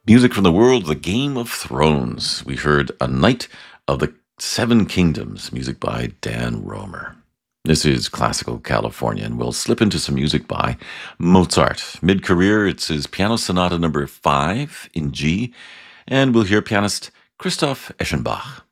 Music from the world of the Game of Thrones. We heard A Knight of the Seven Kingdoms, music by Dan Romer. This is Classical California, and we'll slip into some music by Mozart. Mid-career, it's his Piano Sonata number 5 in G, and we'll hear pianist Christoph Eschenbach.